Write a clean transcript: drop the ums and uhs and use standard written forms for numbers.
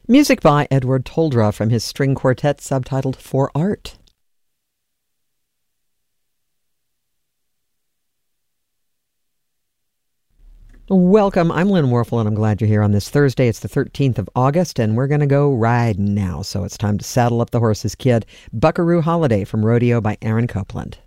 Music by Edward Toldra from his string quartet subtitled For Art. Welcome, I'm Lynn Warfel, and I'm glad you're here on this Thursday. It's the 13th of August, and we're going to go riding now, so it's time to saddle up the horses, kid. Buckaroo Holiday from Rodeo by Aaron Copeland.